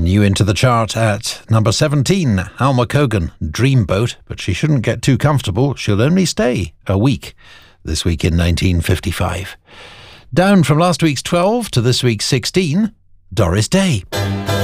New into the chart at number 17, Alma Cogan, Dreamboat, but she shouldn't get too comfortable. She'll only stay a week, this week in 1955. Down from last week's 12 to this week's 16, Doris Day.